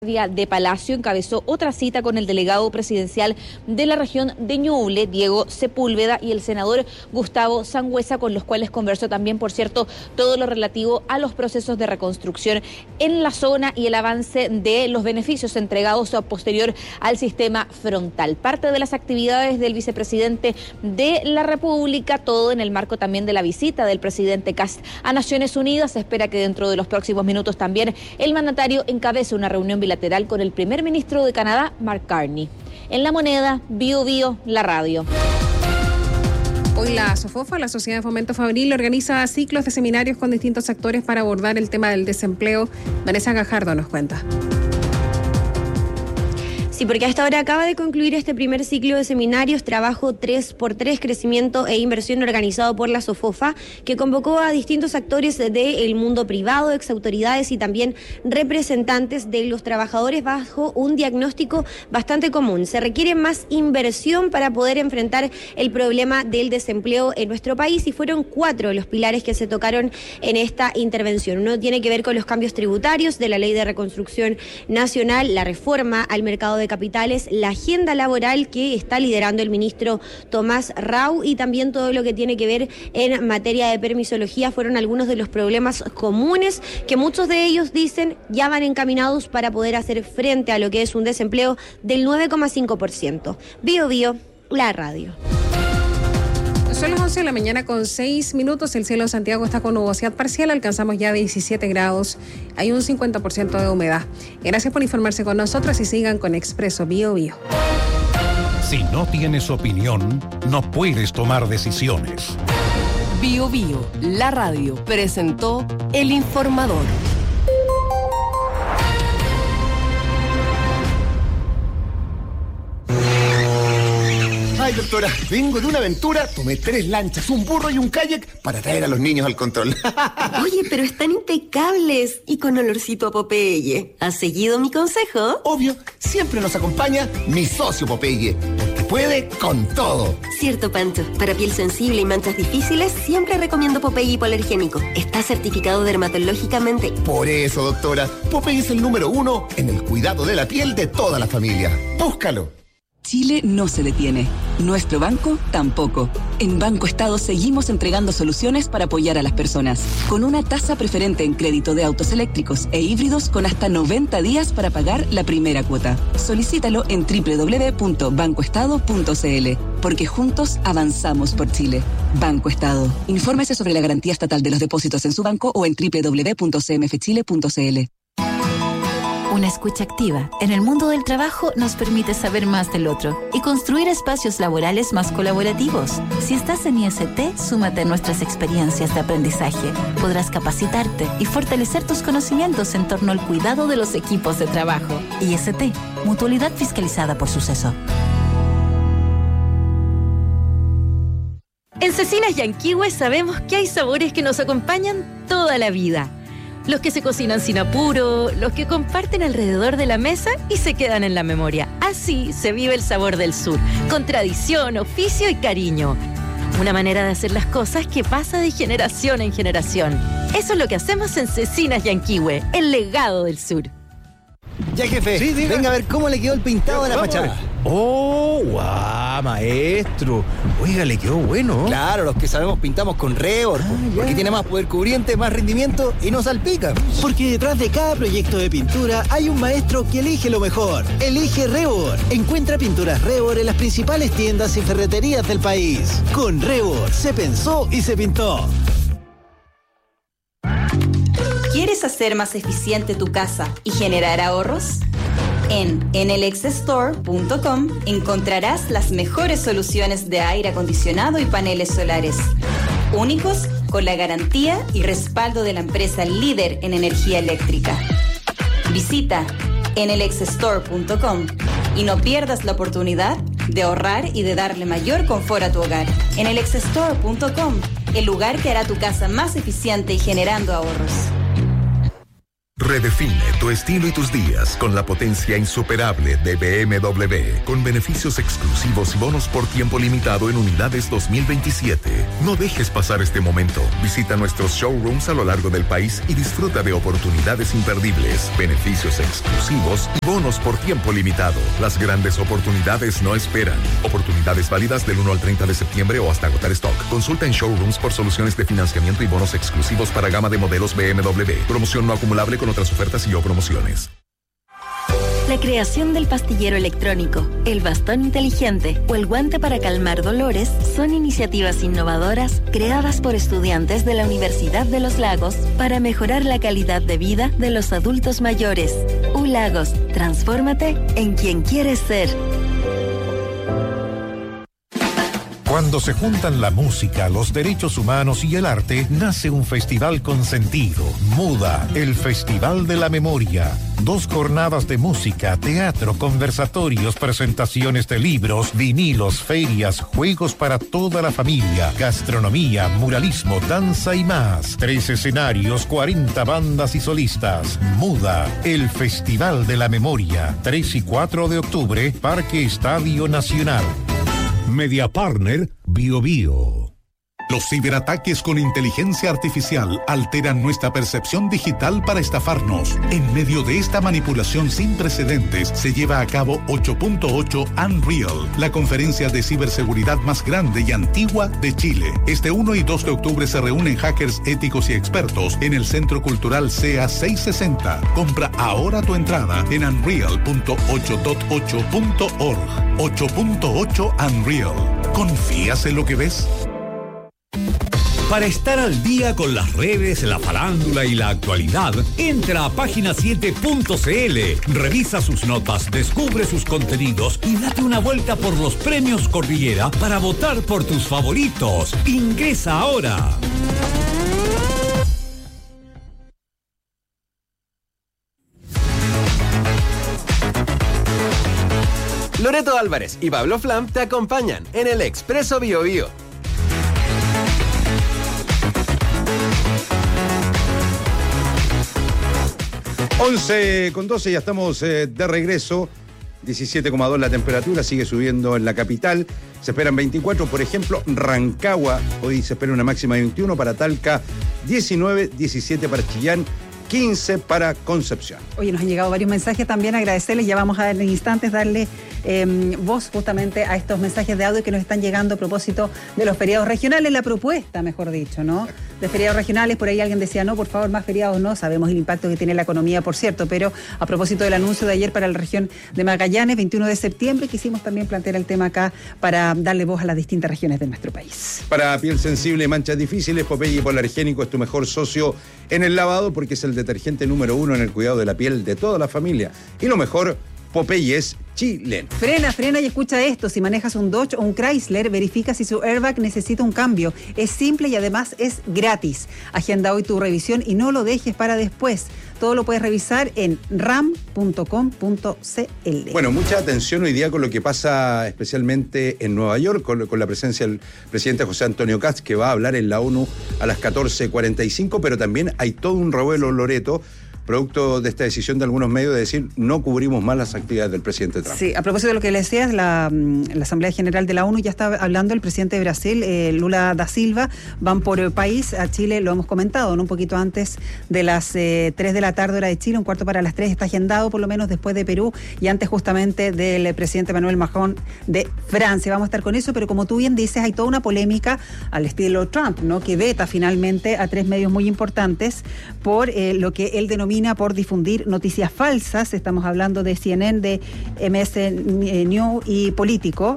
de Palacio encabezó otra cita con el delegado presidencial de la región de Ñuble, Diego Sepúlveda, y el senador Gustavo Sangüesa, con los cuales conversó también, por cierto, todo lo relativo a los procesos de reconstrucción en la zona y el avance de los beneficios entregados posterior al sistema frontal. Parte de las actividades del vicepresidente de la República, todo en el marco también de la visita del presidente Kast a Naciones Unidas. Se espera que dentro de los próximos minutos también el mandatario encabece una reunión bilateral con el primer ministro de Canadá, Mark Carney. En La Moneda, Bio Bio, la radio. Hoy la SOFOFA, la Sociedad de Fomento Fabril, organiza ciclos de seminarios con distintos actores para abordar el tema del desempleo. Vanessa Gajardo nos cuenta. Sí, porque hasta ahora acaba de concluir este primer ciclo de seminarios, trabajo 3x3, crecimiento e inversión, organizado por la SOFOFA, que convocó a distintos actores del mundo privado, exautoridades y también representantes de los trabajadores bajo un diagnóstico bastante común. Se requiere más inversión para poder enfrentar el problema del desempleo en nuestro país, y fueron 4 los pilares que se tocaron en esta intervención. Uno tiene que ver con los cambios tributarios de la Ley de Reconstrucción Nacional, la reforma al mercado de capitales, la agenda laboral que está liderando el ministro Tomás Rau, y también todo lo que tiene que ver en materia de permisología. Fueron algunos de los problemas comunes que muchos de ellos dicen ya van encaminados para poder hacer frente a lo que es un desempleo del 9,5%. Bio Bio, la radio. Son las 11 de la mañana con 6 minutos. El cielo de Santiago está con nubosidad parcial. Alcanzamos ya 17 grados. Hay un 50% de humedad. Gracias por informarse con nosotros y sigan con Expreso Bio Bio. Si no tienes opinión, no puedes tomar decisiones. Bio Bio, la radio, presentó El Informador. Ay, doctora, vengo de una aventura, tomé 3 lanchas, un burro y un kayak para traer a los niños al control. Oye, pero están impecables y con olorcito a Popeye. ¿Has seguido mi consejo? Obvio, siempre nos acompaña mi socio Popeye, porque puede con todo. Cierto, Pancho. Para piel sensible y manchas difíciles, siempre recomiendo Popeye hipoalergénico. Está certificado dermatológicamente. Por eso, doctora, Popeye es el número 1 en el cuidado de la piel de toda la familia. Búscalo. Chile no se detiene. Nuestro banco tampoco. En Banco Estado seguimos entregando soluciones para apoyar a las personas, con una tasa preferente en crédito de autos eléctricos e híbridos con hasta 90 días para pagar la primera cuota. Solicítalo en www.bancoestado.cl, porque juntos avanzamos por Chile. Banco Estado. Infórmese sobre la garantía estatal de los depósitos en su banco o en www.cmfchile.cl. Una escucha activa en el mundo del trabajo nos permite saber más del otro y construir espacios laborales más colaborativos. Si estás en IST, súmate a nuestras experiencias de aprendizaje. Podrás capacitarte y fortalecer tus conocimientos en torno al cuidado de los equipos de trabajo. IST, mutualidad fiscalizada por Suceso. En Cecinas Yanquihue sabemos que hay sabores que nos acompañan toda la vida. Los que se cocinan sin apuro, los que comparten alrededor de la mesa y se quedan en la memoria. Así se vive el sabor del sur, con tradición, oficio y cariño. Una manera de hacer las cosas que pasa de generación en generación. Eso es lo que hacemos en Cecinas Yanquihue, el legado del sur. Ya, jefe, sí, venga a ver cómo le quedó el pintado de la fachada. ¡Oh, guau, maestro! Oiga, le quedó bueno. Claro, los que sabemos pintamos con Rebor, porque tiene más poder cubriente, más rendimiento y no salpica. Porque detrás de cada proyecto de pintura hay un maestro que elige lo mejor. Elige Rebor. Encuentra pinturas Rebor en las principales tiendas y ferreterías del país. Con Rebor se pensó y se pintó. ¿Quieres hacer más eficiente tu casa y generar ahorros? En enelexstore.com encontrarás las mejores soluciones de aire acondicionado y paneles solares, únicos con la garantía y respaldo de la empresa líder en energía eléctrica. Visita enelexstore.com y no pierdas la oportunidad de ahorrar y de darle mayor confort a tu hogar. Enelexstore.com, el lugar que hará tu casa más eficiente y generando ahorros. Redefine tu estilo y tus días con la potencia insuperable de BMW, con beneficios exclusivos y bonos por tiempo limitado en unidades 2027. No dejes pasar este momento. Visita nuestros showrooms a lo largo del país y disfruta de oportunidades imperdibles, beneficios exclusivos y bonos por tiempo limitado. Las grandes oportunidades no esperan. Oportunidades válidas del 1 al 30 de septiembre o hasta agotar stock. Consulta en showrooms por soluciones de financiamiento y bonos exclusivos para gama de modelos BMW. Promoción no acumulable con otras ofertas y o promociones. La creación del pastillero electrónico, el bastón inteligente o el guante para calmar dolores son iniciativas innovadoras creadas por estudiantes de la Universidad de los Lagos para mejorar la calidad de vida de los adultos mayores. U-Lagos, transfórmate en quien quieres ser. Cuando se juntan la música, los derechos humanos y el arte, nace un festival con sentido. MUDA, el Festival de la Memoria. 2 jornadas de música, teatro, conversatorios, presentaciones de libros, vinilos, ferias, juegos para toda la familia, gastronomía, muralismo, danza y más. 3 escenarios, 40 bandas y solistas. MUDA, el Festival de la Memoria. 3 y 4 de octubre, Parque Estadio Nacional. Media Partner BioBio. Los ciberataques con inteligencia artificial alteran nuestra percepción digital para estafarnos. En medio de esta manipulación sin precedentes, se lleva a cabo 8.8 Unreal, la conferencia de ciberseguridad más grande y antigua de Chile. Este 1 y 2 de octubre se reúnen hackers éticos y expertos en el Centro Cultural CEA 660. Compra ahora tu entrada en unreal.8.8.org. 8.8 Unreal. ¿Confías en lo que ves? Para estar al día con las redes, la farándula y la actualidad, entra a página7.cl, revisa sus notas, descubre sus contenidos y date una vuelta por los premios Cordillera para votar por tus favoritos. Ingresa ahora. Loreto Álvarez y Pablo Flam te acompañan en el Expreso BioBio. 11:12, ya estamos de regreso. 17,2 la temperatura, sigue subiendo en la capital. Se esperan 24, por ejemplo, Rancagua. Hoy se espera una máxima de 21, para Talca 19, 17 para Chillán, 15 para Concepción. Oye, nos han llegado varios mensajes también, agradecerles, ya vamos a en instantes darle voz justamente a estos mensajes de audio que nos están llegando a propósito de los feriados regionales, la propuesta, mejor dicho, ¿no? De feriados regionales, por ahí alguien decía, no, por favor, más feriados no, sabemos el impacto que tiene la economía, por cierto, pero a propósito del anuncio de ayer para la región de Magallanes, 21 de septiembre, quisimos también plantear el tema acá para darle voz a las distintas regiones de nuestro país. Para piel sensible y manchas difíciles, Popeye Hipoalergénico es tu mejor socio en el lavado, porque es el detergente número 1 en el cuidado de la piel de toda la familia. Y lo mejor, Popeye es chileno. Frena y escucha esto. Si manejas un Dodge o un Chrysler, verifica si su airbag necesita un cambio. Es simple y además es gratis. Agenda hoy tu revisión y no lo dejes para después. Todo lo puedes revisar en ram.com.cl. Bueno, mucha atención hoy día con lo que pasa especialmente en Nueva York, con la presencia del presidente José Antonio Kast, que va a hablar en la ONU a las 14:45, pero también hay todo un revuelo, Loreto, producto de esta decisión de algunos medios de decir no cubrimos más las actividades del presidente Trump. Sí, a propósito de lo que le decías, la Asamblea General de la ONU ya está hablando, el presidente de Brasil, Lula da Silva, van por país a Chile, lo hemos comentado, ¿no? Un poquito antes de las 3 de la tarde hora de Chile, 2:45 está agendado por lo menos después de Perú y antes justamente del presidente Emmanuel Macron de Francia. Vamos a estar con eso, pero como tú bien dices, hay toda una polémica al estilo Trump, ¿no? Que veta finalmente a 3 medios muy importantes por lo que él denomina por difundir noticias falsas. Estamos hablando de CNN, de MS News y Político.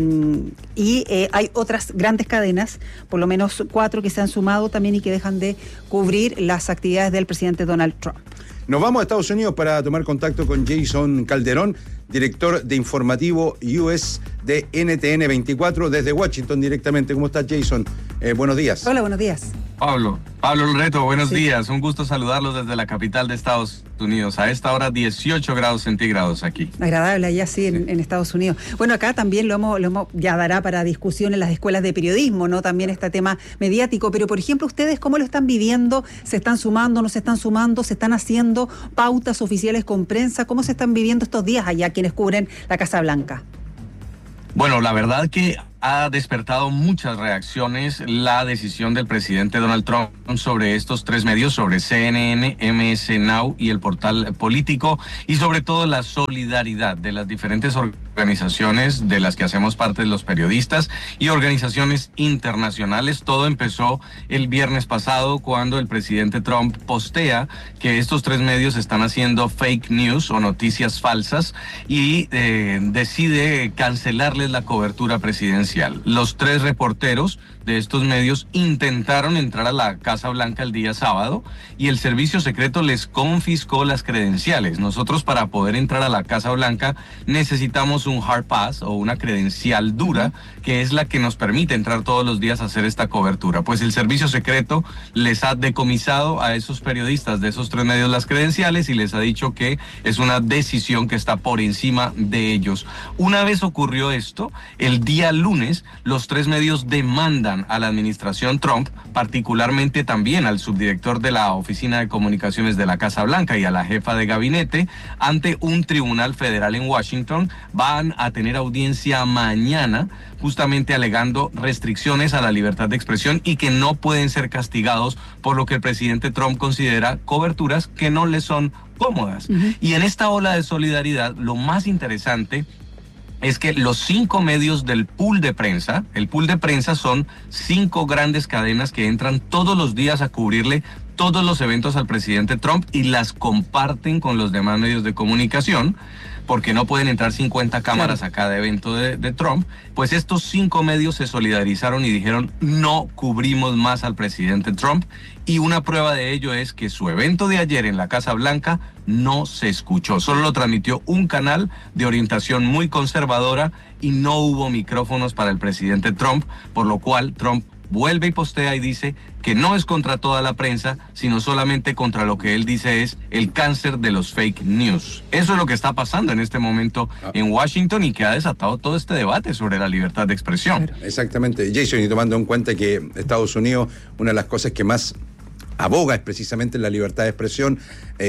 Y hay otras grandes cadenas, por lo menos 4 que se han sumado también y que dejan de cubrir las actividades del presidente Donald Trump. Nos vamos a Estados Unidos para tomar contacto con Jason Calderón, director de informativo US de NTN 24 desde Washington directamente. ¿Cómo estás, Jason? Buenos días. Hola, buenos días. Pablo Loreto, buenos días. Un gusto saludarlos desde la capital de Estados Unidos. A esta hora 18 grados centígrados aquí. Agradable allá sí, en Estados Unidos. Bueno, acá también lo hemos ya dará para discusión en las escuelas de periodismo, ¿no? También este tema mediático. Pero, por ejemplo, ¿ustedes cómo lo están viviendo? ¿Se están sumando, no se están sumando? ¿Se están haciendo pautas oficiales con prensa? ¿Cómo se están viviendo estos días allá quienes cubren la Casa Blanca? Bueno, la verdad que ha despertado muchas reacciones la decisión del presidente Donald Trump sobre estos tres medios, sobre CNN, MS Now y el portal político, y sobre todo la solidaridad de las diferentes organizaciones de las que hacemos parte de los periodistas y organizaciones internacionales. Todo empezó el viernes pasado cuando el presidente Trump postea que estos tres medios están haciendo fake news o noticias falsas y decide cancelarles la cobertura presidencial. Los tres reporteros de estos medios intentaron entrar a la Casa Blanca el día sábado y el servicio secreto les confiscó las credenciales. Nosotros, para poder entrar a la Casa Blanca, necesitamos un hard pass o una credencial dura, que es la que nos permite entrar todos los días a hacer esta cobertura. Pues el servicio secreto les ha decomisado a esos periodistas de esos tres medios las credenciales y les ha dicho que es una decisión que está por encima de ellos. Una vez ocurrió esto, el día lunes, los tres medios demandan a la administración Trump, particularmente también al subdirector de la Oficina de Comunicaciones de la Casa Blanca y a la jefa de gabinete, ante un tribunal federal en Washington. Van a tener audiencia mañana, justamente alegando restricciones a la libertad de expresión y que no pueden ser castigados por lo que el presidente Trump considera coberturas que no le son cómodas. Y en esta ola de solidaridad, lo más interesante es que los 5 medios del pool de prensa, el pool de prensa son 5 grandes cadenas que entran todos los días a cubrirle todos los eventos al presidente Trump y las comparten con los demás medios de comunicación, porque no pueden entrar 50 cámaras a cada evento de Trump. Pues estos 5 medios se solidarizaron y dijeron: no cubrimos más al presidente Trump. Y una prueba de ello es que su evento de ayer en la Casa Blanca no se escuchó. Solo lo transmitió un canal de orientación muy conservadora y no hubo micrófonos para el presidente Trump, por lo cual Trump vuelve y postea y dice que no es contra toda la prensa, sino solamente contra lo que él dice es el cáncer de los fake news. Eso es lo que está pasando en este momento en Washington y que ha desatado todo este debate sobre la libertad de expresión. Exactamente, Jason, y tomando en cuenta que Estados Unidos, una de las cosas que más aboga es precisamente la libertad de expresión,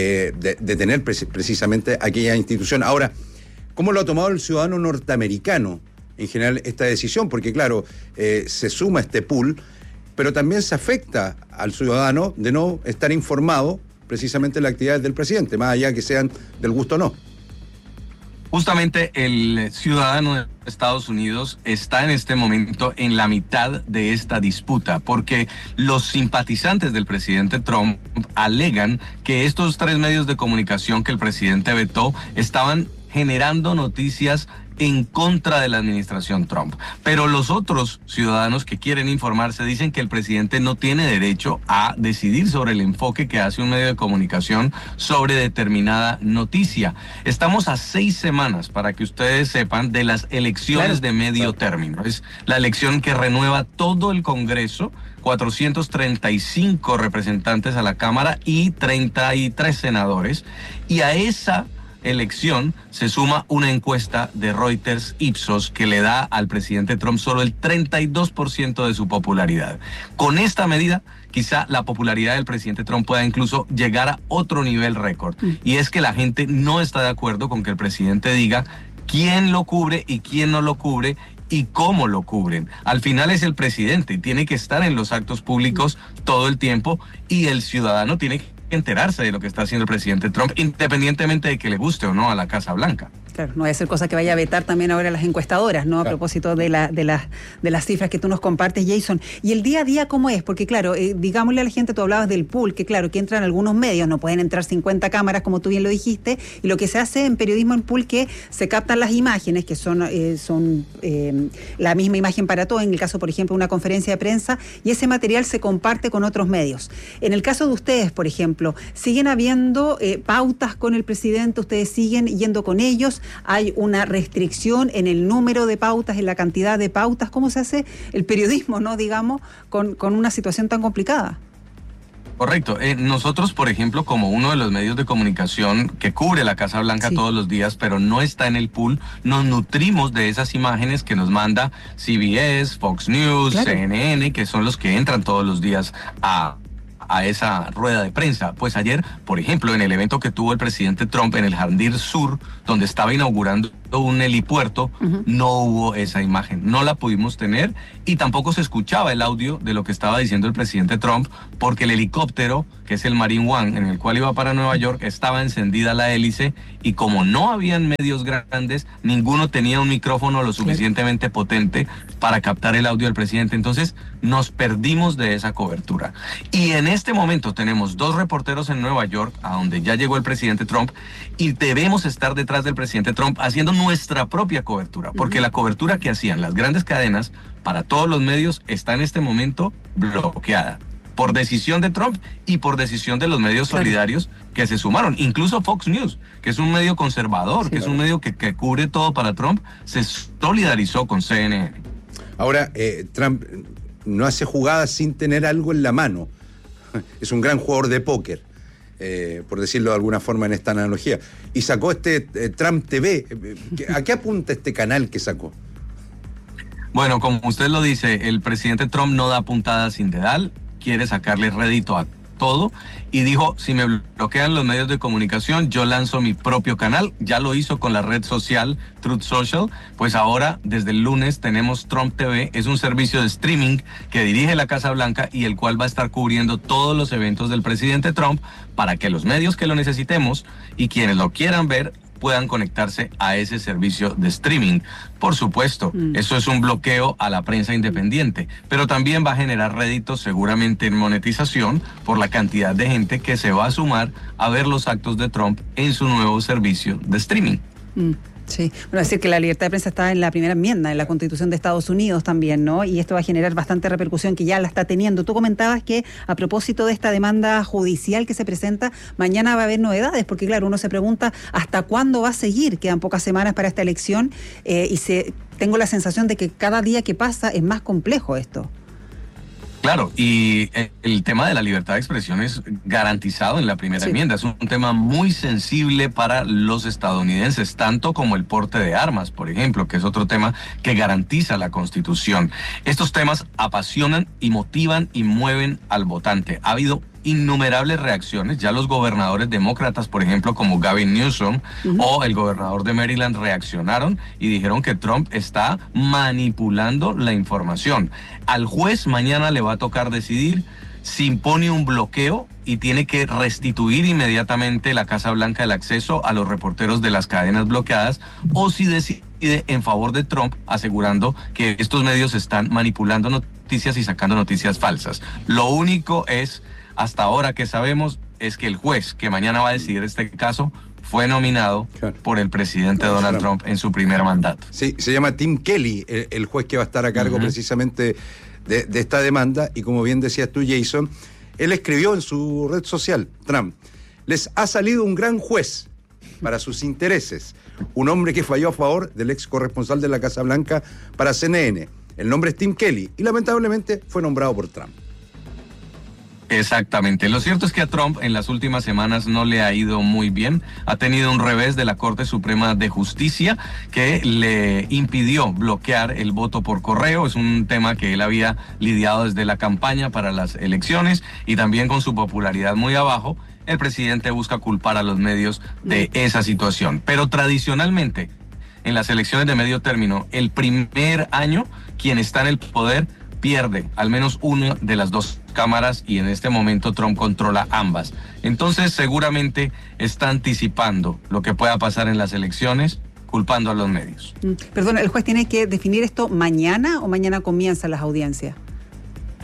de tener precisamente aquella institución. Ahora, ¿cómo lo ha tomado el ciudadano norteamericano en general esta decisión? Porque claro, se suma este pool, pero también se afecta al ciudadano de no estar informado precisamente de las actividades del presidente, más allá que sean del gusto o no. Justamente el ciudadano de Estados Unidos está en este momento en la mitad de esta disputa, porque los simpatizantes del presidente Trump alegan que estos tres medios de comunicación que el presidente vetó estaban generando noticias en contra de la administración Trump. Pero los otros ciudadanos que quieren informarse dicen que el presidente no tiene derecho a decidir sobre el enfoque que hace un medio de comunicación sobre determinada noticia. Estamos a 6 semanas, para que ustedes sepan, de las elecciones de medio término. Es la elección que renueva todo el Congreso, 435 representantes a la Cámara y 33 senadores. Y a esa elección se suma una encuesta de Reuters Ipsos que le da al presidente Trump solo el 32% de su popularidad. Con esta medida, quizá la popularidad del presidente Trump pueda incluso llegar a otro nivel récord. Y es que la gente no está de acuerdo con que el presidente diga quién lo cubre y quién no lo cubre y cómo lo cubren. Al final es el presidente y tiene que estar en los actos públicos todo el tiempo, y el ciudadano tiene que enterarse de lo que está haciendo el presidente Trump, independientemente de que le guste o no a la Casa Blanca. Claro, no va a ser cosa que vaya a vetar también ahora las encuestadoras, ¿no? A propósito de las cifras que tú nos compartes, Jason. Y el día a día, ¿cómo es? Porque claro, digámosle a la gente, tú hablabas del pool, que claro, que entran algunos medios, no pueden entrar 50 cámaras, como tú bien lo dijiste, y lo que se hace en periodismo en pool, que se captan las imágenes, que son la misma imagen para todo, en el caso, por ejemplo, una conferencia de prensa, y ese material se comparte con otros medios. En el caso de ustedes, por ejemplo, ¿siguen habiendo pautas con el presidente? ¿Ustedes siguen yendo con ellos? ¿Hay una restricción en el número de pautas, en la cantidad de pautas? ¿Cómo se hace el periodismo, no digamos, con una situación tan complicada? Correcto. Nosotros, por ejemplo, como uno de los medios de comunicación que cubre la Casa Blanca todos los días, pero no está en el pool, nos nutrimos de esas imágenes que nos manda CBS, Fox News, CNN, que son los que entran todos los días a esa rueda de prensa. Pues ayer, por ejemplo, en el evento que tuvo el presidente Trump en el Jardín Sur, donde estaba inaugurando un helipuerto, no hubo esa imagen, no la pudimos tener y tampoco se escuchaba el audio de lo que estaba diciendo el presidente Trump, porque el helicóptero, que es el Marine One, en el cual iba para Nueva York, estaba encendida la hélice y como no habían medios grandes, ninguno tenía un micrófono lo suficientemente potente para captar el audio del presidente. Entonces nos perdimos de esa cobertura. Y en este momento tenemos 2 reporteros en Nueva York, a donde ya llegó el presidente Trump, y debemos estar detrás del presidente Trump haciendo nuestra propia cobertura, porque la cobertura que hacían las grandes cadenas para todos los medios está en este momento bloqueada por decisión de Trump y por decisión de los medios solidarios que se sumaron. Incluso Fox News, que es un medio conservador, que es un medio que cubre todo para Trump, se solidarizó con CNN. Ahora, Trump no hace jugadas sin tener algo en la mano. Es un gran jugador de póker, por decirlo de alguna forma en esta analogía. Y sacó este Trump TV. ¿A qué apunta este canal que sacó? Bueno, como usted lo dice, el presidente Trump no da puntadas sin dedal, quiere sacarle rédito a todo y dijo, si me bloquean los medios de comunicación, yo lanzo mi propio canal. Ya lo hizo con la red social Truth Social, pues ahora desde el lunes tenemos Trump TV, es un servicio de streaming que dirige la Casa Blanca y el cual va a estar cubriendo todos los eventos del presidente Trump para que los medios que lo necesitemos y quienes lo quieran ver puedan conectarse a ese servicio de streaming. Por supuesto, eso es un bloqueo a la prensa independiente, pero también va a generar réditos seguramente en monetización por la cantidad de gente que se va a sumar a ver los actos de Trump en su nuevo servicio de streaming. Sí, bueno, decir que la libertad de prensa está en la primera enmienda, en la Constitución de Estados Unidos también, ¿no? Y esto va a generar bastante repercusión que ya la está teniendo. Tú comentabas que a propósito de esta demanda judicial que se presenta, mañana va a haber novedades, porque claro, uno se pregunta hasta cuándo va a seguir, quedan pocas semanas para esta elección tengo la sensación de que cada día que pasa es más complejo esto. Claro, y el tema de la libertad de expresión es garantizado en la primera enmienda. Es un tema muy sensible para los estadounidenses, tanto como el porte de armas, por ejemplo, que es otro tema que garantiza la Constitución. Estos temas apasionan y motivan y mueven al votante. Ha habido innumerables reacciones. Ya los gobernadores demócratas, por ejemplo, como Gavin Newsom o el gobernador de Maryland, reaccionaron y dijeron que Trump está manipulando la información. Al juez mañana le va a tocar decidir si impone un bloqueo y tiene que restituir inmediatamente la Casa Blanca el acceso a los reporteros de las cadenas bloqueadas, o si decide en favor de Trump, asegurando que estos medios están manipulando noticias y sacando noticias falsas. Lo único es, hasta ahora que sabemos, es que el juez que mañana va a decidir este caso fue nominado por el presidente Donald Trump en su primer mandato. Sí, se llama Tim Kelly, el juez que va a estar a cargo precisamente de esta demanda, y como bien decías tú, Jason, él escribió en su red social, Trump, les ha salido un gran juez para sus intereses, un hombre que falló a favor del ex corresponsal de la Casa Blanca para CNN. El nombre es Tim Kelly y lamentablemente fue nombrado por Trump. Exactamente. Lo cierto es que a Trump en las últimas semanas no le ha ido muy bien. Ha tenido un revés de la Corte Suprema de Justicia que le impidió bloquear el voto por correo. Es un tema que él había lidiado desde la campaña para las elecciones, y también con su popularidad muy abajo, el presidente busca culpar a los medios de esa situación. Pero tradicionalmente, en las elecciones de medio término, el primer año, quien está en el poder pierde al menos una de las dos cámaras, y en este momento Trump controla ambas. Entonces seguramente está anticipando lo que pueda pasar en las elecciones, culpando a los medios. Perdón, ¿el juez tiene que definir esto mañana o mañana comienzan las audiencias?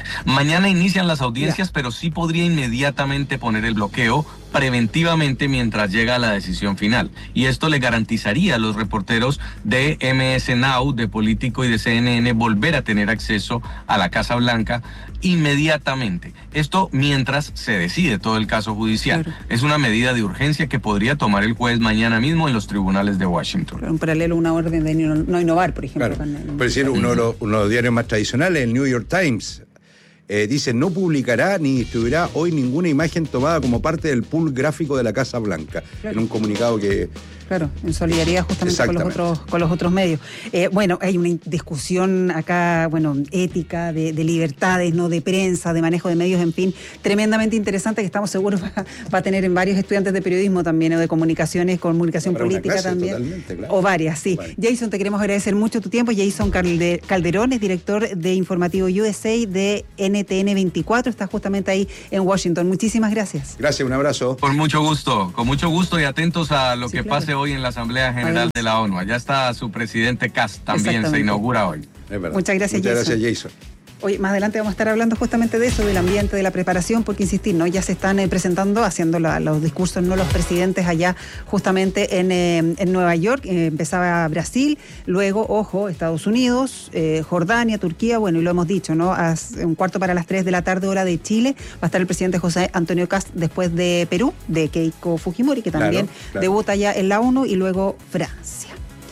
Mañana inician las audiencias, pero sí podría inmediatamente poner el bloqueo preventivamente mientras llega a la decisión final. Y esto le garantizaría a los reporteros de MS Now, de Político y de CNN volver a tener acceso a la Casa Blanca inmediatamente. Esto mientras se decide todo el caso judicial. Claro. Es una medida de urgencia que podría tomar el juez mañana mismo en los tribunales de Washington. En paralelo, una orden de no innovar, por ejemplo. Claro. Por decir, uno de los diarios más tradicionales, el New York Times, dice, no publicará ni distribuirá hoy ninguna imagen tomada como parte del pool gráfico de la Casa Blanca. Claro. En un comunicado que... Claro, en solidaridad justamente con los otros medios. Bueno, hay una discusión acá, ética, de libertades, ¿no? De prensa, de manejo de medios, en fin, tremendamente interesante, que estamos seguros va a tener en varios estudiantes de periodismo también, o de comunicación política también. Claro. O varias, sí. Vale. Jason, te queremos agradecer mucho tu tiempo. Jason Calderón es director de Informativo USA de NTN 24, está justamente ahí en Washington. Muchísimas gracias. Gracias, un abrazo. Con mucho gusto y atentos a lo que pase hoy en la Asamblea General de la ONU. Allá está su presidente Kast, también se inaugura hoy. Muchas gracias, Jason. Hoy más adelante vamos a estar hablando justamente de eso, del ambiente, de la preparación, porque insistir, ¿no? Ya se están presentando, haciendo los discursos, ¿no? Los presidentes allá justamente en Nueva York. Empezaba Brasil, luego, Estados Unidos, Jordania, Turquía, y lo hemos dicho, ¿no? A 2:45 p.m, hora de Chile, va a estar el presidente José Antonio Kast, después de Perú, de Keiko Fujimori, que también debuta ya en la ONU, y luego Francia.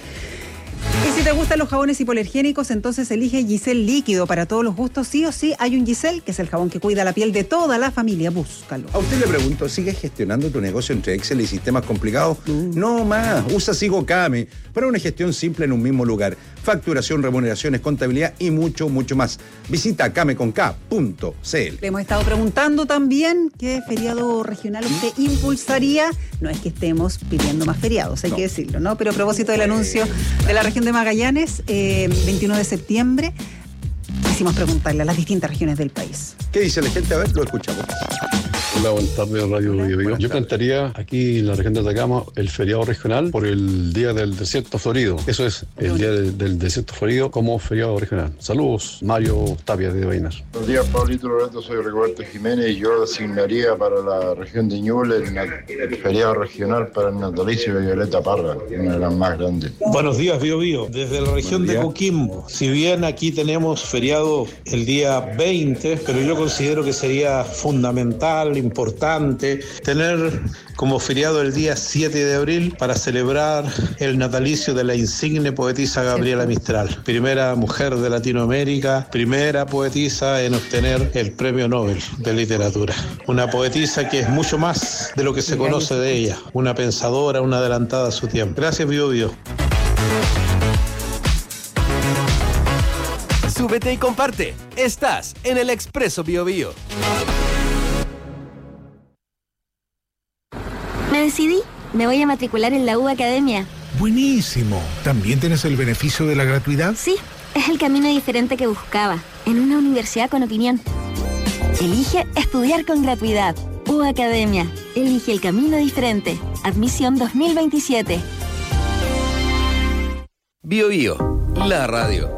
Y si te gustan los jabones hipoalergénicos, entonces elige Giselle Líquido. Para todos los gustos, sí o sí, hay un Giselle, que es el jabón que cuida la piel de toda la familia. Búscalo. A usted le pregunto, ¿sigues gestionando tu negocio entre Excel y sistemas complicados? No más, usa SigoKame para una gestión simple en un mismo lugar. Facturación, remuneraciones, contabilidad y mucho, mucho más. Visita kameconk.cl. Le hemos estado preguntando también qué feriado regional usted impulsaría. No es que estemos pidiendo más feriados, hay que decirlo, ¿no? Pero a propósito del anuncio de la región de Magallanes, 21 de septiembre, quisimos preguntarle a las distintas regiones del país. ¿Qué dice la gente? A ver, lo escuchamos. Hola, buenas tardes, Radio Bio. Yo cantaría aquí en la región de Atacama el feriado regional por el Día del Desierto Florido. Eso es, el Día del Desierto Florido como feriado regional. Saludos, Mario Tapia de Bainar. Buenos días, Pablito Loreto, soy Roberto Jiménez y yo designaría para la región de Ñuble el feriado regional para el natalicio de Violeta Parra, una de las más grandes. Buenos días, Bio. Desde la región de Coquimbo. Si bien aquí tenemos feriado el día 20, pero yo considero que sería fundamental, importante tener como feriado el día 7 de abril para celebrar el natalicio de la insigne poetisa Gabriela Mistral, primera mujer de Latinoamérica, primera poetisa en obtener el Premio Nobel de Literatura. Una poetisa que es mucho más de lo que se conoce de ella, una pensadora, una adelantada a su tiempo. Gracias, Bio. Súbete y comparte. Estás en el Expreso Bio. Me decidí, me voy a matricular en la U Academia. Buenísimo. ¿También tienes el beneficio de la gratuidad? Sí, es el camino diferente que buscaba, en una universidad con opinión. Elige estudiar con gratuidad. U Academia, elige el camino diferente. Admisión 2027. Bio, la radio.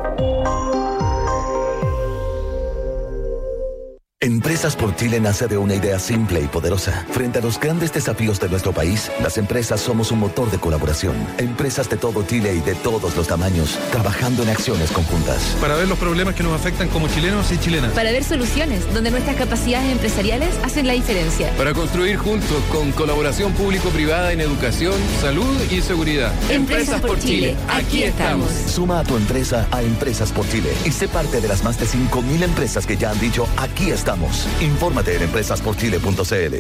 Empresas por Chile nace de una idea simple y poderosa. Frente a los grandes desafíos de nuestro país, las empresas somos un motor de colaboración. Empresas de todo Chile y de todos los tamaños, trabajando en acciones conjuntas. Para ver los problemas que nos afectan como chilenos y chilenas. Para ver soluciones donde nuestras capacidades empresariales hacen la diferencia. Para construir juntos con colaboración público-privada en educación, salud y seguridad. Empresas por Chile. Aquí estamos. Suma a tu empresa a Empresas por Chile y sé parte de las más de 5.000 empresas que ya han dicho aquí estamos. Infórmate en empresasporchile.cl.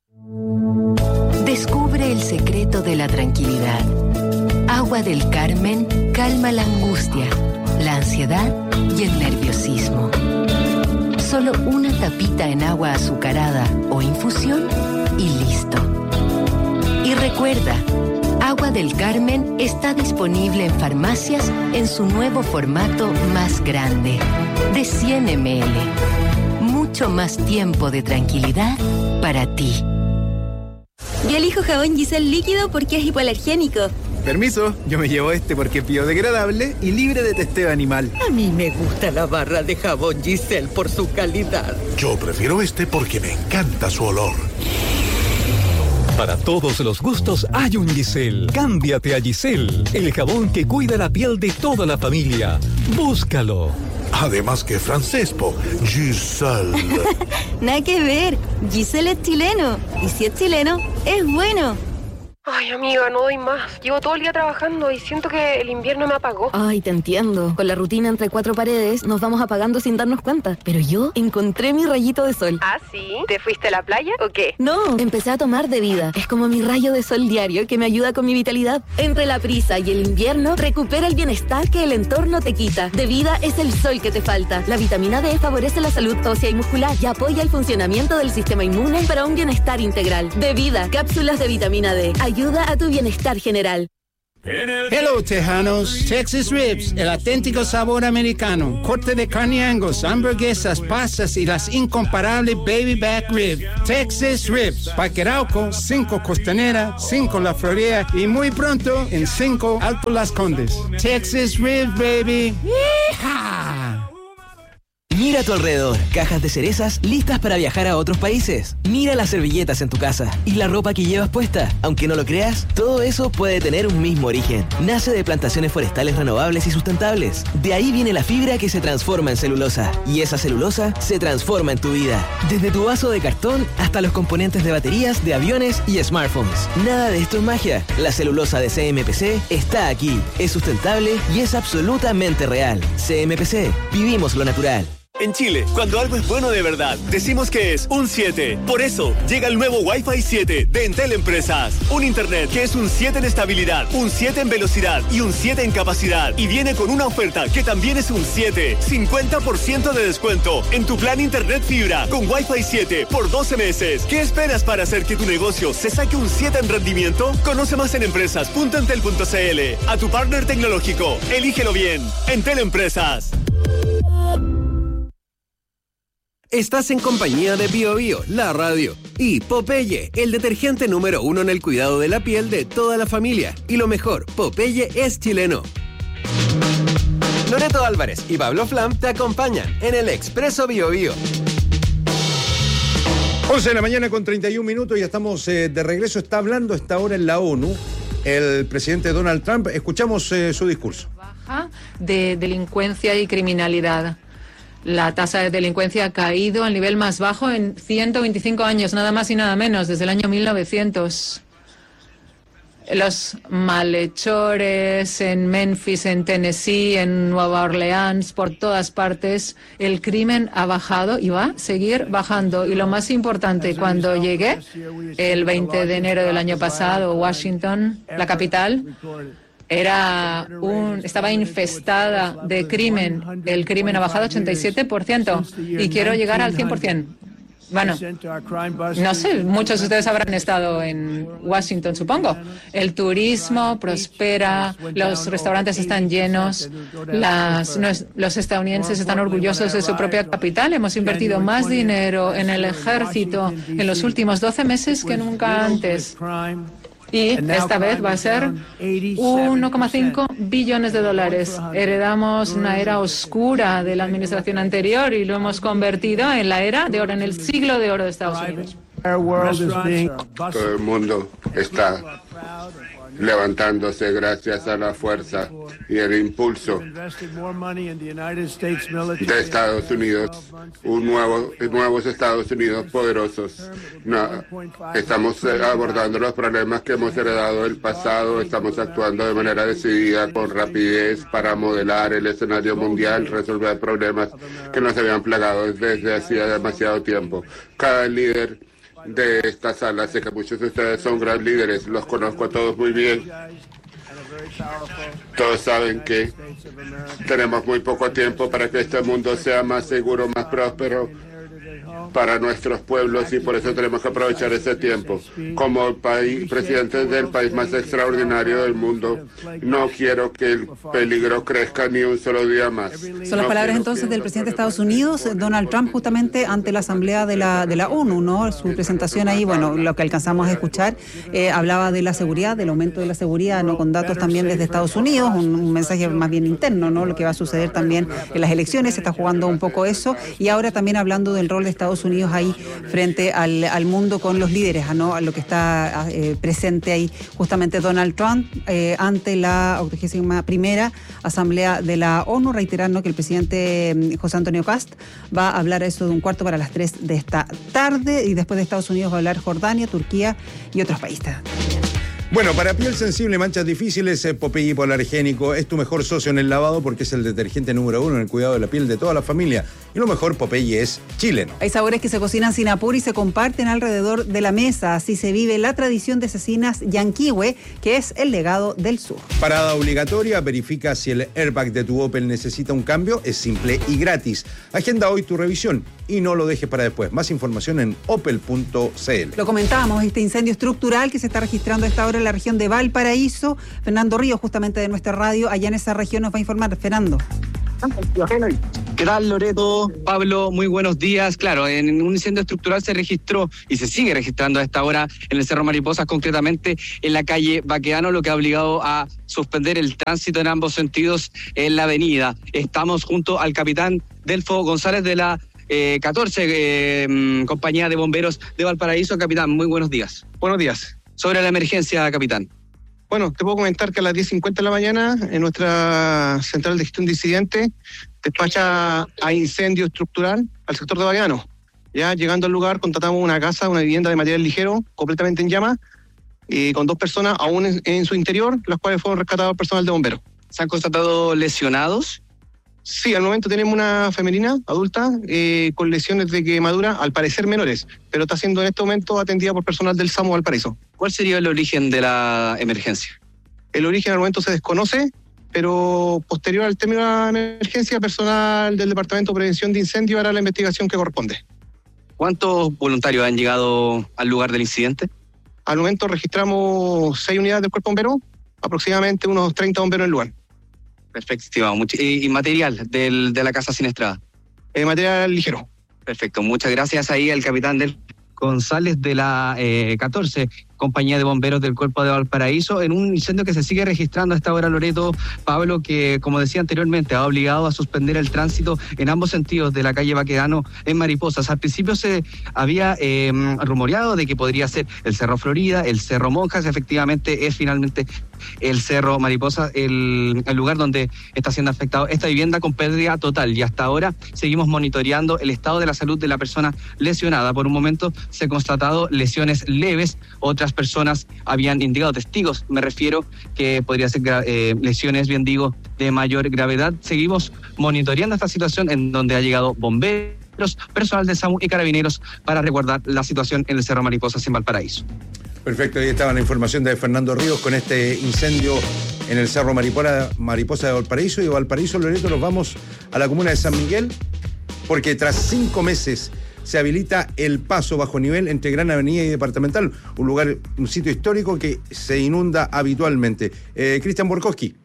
Descubre el secreto de la tranquilidad. Agua del Carmen calma la angustia, la ansiedad y el nerviosismo. Solo una tapita en agua azucarada o infusión y listo. Y recuerda, Agua del Carmen está disponible en farmacias en su nuevo formato más grande, de 100 ml. Mucho más tiempo de tranquilidad para ti. Yo elijo jabón Giselle Líquido porque es hipoalergénico. Permiso, yo me llevo este porque es biodegradable y libre de testeo animal. A mí me gusta la barra de jabón Giselle por su calidad. Yo prefiero este porque me encanta su olor. Para todos los gustos hay un Giselle. Cámbiate a Giselle, el jabón que cuida la piel de toda la familia. Búscalo. Además que francés, po. Giselle. Nada que ver. Giselle es chileno. Y si es chileno, es bueno. Ay, amiga, no doy más. Llevo todo el día trabajando y siento que el invierno me apagó. Ay, te entiendo. Con la rutina entre cuatro paredes nos vamos apagando sin darnos cuenta. Pero yo encontré mi rayito de sol. ¿Ah, sí? ¿Te fuiste a la playa o qué? No, empecé a tomar de vida. Es como mi rayo de sol diario que me ayuda con mi vitalidad. Entre la prisa y el invierno, recupera el bienestar que el entorno te quita. De vida es el sol que te falta. La vitamina D favorece la salud ósea y muscular y apoya el funcionamiento del sistema inmune para un bienestar integral. De vida, cápsulas de vitamina D. Ayuda a tu bienestar general. Hello, tejanos. Texas Ribs, el auténtico sabor americano. Corte de carne Angus, hamburguesas, pastas y las incomparables Baby Back Rib. Texas Ribs. Parque Arauco, 5 Costanera, 5 La Florida y muy pronto en 5 Alto Las Condes. Texas Ribs, baby. ¡Yeehaw! Mira a tu alrededor, cajas de cerezas listas para viajar a otros países. Mira las servilletas en tu casa y la ropa que llevas puesta. Aunque no lo creas, todo eso puede tener un mismo origen. Nace de plantaciones forestales renovables y sustentables. De ahí viene la fibra que se transforma en celulosa. Y esa celulosa se transforma en tu vida. Desde tu vaso de cartón hasta los componentes de baterías, de aviones y smartphones. Nada de esto es magia. La celulosa de CMPC está aquí. Es sustentable y es absolutamente real. CMPC. Vivimos lo natural. En Chile, cuando algo es bueno de verdad, decimos que es un 7. Por eso, llega el nuevo Wi-Fi 7 de Entel Empresas. Un internet que es un 7 en estabilidad, un 7 en velocidad y un 7 en capacidad. Y viene con una oferta que también es un 7. 50% de descuento en tu plan internet fibra con Wi-Fi 7 por 12 meses. ¿Qué esperas para hacer que tu negocio se saque un 7 en rendimiento? Conoce más en empresas.entel.cl. A tu partner tecnológico. Elígelo bien. Entel Empresas. Estás en compañía de BioBio, la radio, y Popeye, el detergente número 1 en el cuidado de la piel de toda la familia. Y lo mejor, Popeye es chileno. Loreto Álvarez y Pablo Flam te acompañan en el Expreso BioBio. 11 de la mañana con 31 minutos y ya estamos de regreso. Está hablando a esta hora en la ONU el presidente Donald Trump. Escuchamos su discurso. Baja de delincuencia y criminalidad. La tasa de delincuencia ha caído al nivel más bajo en 125 años, nada más y nada menos, desde el año 1900. Los malhechores en Memphis, en Tennessee, en Nueva Orleans, por todas partes, el crimen ha bajado y va a seguir bajando. Y lo más importante, cuando llegué el 20 de enero del año pasado, Washington, la capital, estaba infestada de crimen. El crimen ha bajado 87% y quiero llegar al 100%. Bueno, no sé, muchos de ustedes habrán estado en Washington, supongo. El turismo prospera, los restaurantes están llenos, los estadounidenses están orgullosos de su propia capital. Hemos invertido más dinero en el ejército en los últimos 12 meses que nunca antes. Y esta vez va a ser 1,5 billones de dólares. Heredamos una era oscura de la administración anterior y lo hemos convertido en la era de oro, en el siglo de oro de Estados Unidos. Todo el mundo está levantándose gracias a la fuerza y el impulso de Estados Unidos, nuevos Estados Unidos poderosos. Estamos abordando los problemas que hemos heredado del pasado, estamos actuando de manera decidida, con rapidez, para modelar el escenario mundial, resolver problemas que nos habían plagado desde hacía demasiado tiempo. Cada líder de esta sala, sé que muchos de ustedes son gran líderes, los conozco a todos muy bien. Todos saben que tenemos muy poco tiempo para que este mundo sea más seguro, más próspero. para nuestros pueblos y por eso tenemos que aprovechar ese tiempo. Como presidente del país más extraordinario del mundo, no quiero que el peligro crezca ni un solo día más. Son las palabras entonces del presidente de Estados Unidos, Donald Trump, justamente ante la Asamblea de la ONU, ¿no? Su presentación ahí, bueno, lo que alcanzamos a escuchar, hablaba de la seguridad, del aumento de la seguridad, ¿no? Con datos también desde Estados Unidos, un mensaje más bien interno, ¿no? Lo que va a suceder también en las elecciones, se está jugando un poco eso, y ahora también hablando del rol de Estados Unidos ahí frente al mundo con los líderes, ¿no? A lo que está presente ahí justamente Donald Trump ante la 81ª Asamblea de la ONU, reiterando que el presidente José Antonio Kast va a hablar eso de 2:45 de esta tarde, y después de Estados Unidos va a hablar Jordania, Turquía y otros países. Bueno, para piel sensible y manchas difíciles, Popeye Polargénico es tu mejor socio en el lavado porque es el detergente número 1 en el cuidado de la piel de toda la familia. Y lo mejor, Popeye es chileno. Hay sabores que se cocinan sin apuro y se comparten alrededor de la mesa. Así se vive la tradición de cecinas Yanquihue, que es el legado del sur. Parada obligatoria, verifica si el airbag de tu Opel necesita un cambio, es simple y gratis. Agenda hoy tu revisión y no lo dejes para después. Más información en opel.cl. Lo comentábamos, este incendio estructural que se está registrando a esta hora en la región de Valparaíso. Fernando Ríos, justamente de nuestra radio, allá en esa región nos va a informar. Fernando. ¿Qué tal, Loreto? Pablo, muy buenos días. Claro, en un incendio estructural se registró y se sigue registrando a esta hora en el Cerro Mariposas, concretamente en la calle Baqueano, lo que ha obligado a suspender el tránsito en ambos sentidos en la avenida. Estamos junto al capitán Delfo González de la 14 Compañía de Bomberos de Valparaíso. Capitán, muy buenos días. Buenos días. Sobre la emergencia, capitán. Bueno, te puedo comentar que a las 10:50 de la mañana en nuestra central de gestión de incidentes despacha a incendio estructural al sector de Baqueano. Ya llegando al lugar constatamos una casa, una vivienda de material ligero completamente en llamas, con 2 personas aún en su interior, las cuales fueron rescatadas por personal de bomberos. ¿Se han constatado lesionados? Sí, al momento tenemos una femenina adulta con lesiones de quemadura, al parecer menores, pero está siendo en este momento atendida por personal del SAMU Valparaíso. ¿Cuál sería el origen de la emergencia? El origen al momento se desconoce, pero posterior al término de la emergencia, personal del Departamento de Prevención de Incendios hará la investigación que corresponde. ¿Cuántos voluntarios han llegado al lugar del incidente? Al momento registramos 6 unidades del cuerpo bombero, aproximadamente unos 30 bomberos en el lugar. Perfecto, estimado. ¿Y material de la casa siniestrada? Material ligero. Perfecto, muchas gracias ahí al capitán del González de la 14 Compañía de Bomberos del Cuerpo de Valparaíso, en un incendio que se sigue registrando a esta hora, Loreto, Pablo, que como decía anteriormente ha obligado a suspender el tránsito en ambos sentidos de la calle Baquedano en Mariposas. Al principio se había rumoreado de que podría ser el Cerro Florida, el Cerro Monjas. Efectivamente es finalmente el Cerro Mariposa el lugar donde está siendo afectado esta vivienda con pérdida total, y hasta ahora seguimos monitoreando el estado de la salud de la persona lesionada. Por un momento se han constatado lesiones leves, otras personas habían indicado, testigos me refiero, que podría ser lesiones, bien digo, de mayor gravedad. Seguimos monitoreando esta situación en donde ha llegado bomberos, personal de SAMU y carabineros para resguardar la situación en el Cerro Mariposas en Valparaíso. Perfecto, ahí estaba la información de Fernando Ríos con este incendio en el Cerro Mariposa de Valparaíso. Y de Valparaíso, Loreto, nos vamos a la comuna de San Miguel, porque tras 5 meses se habilita el paso bajo nivel entre Gran Avenida y Departamental, un sitio histórico que se inunda habitualmente. Cristian Borkowski.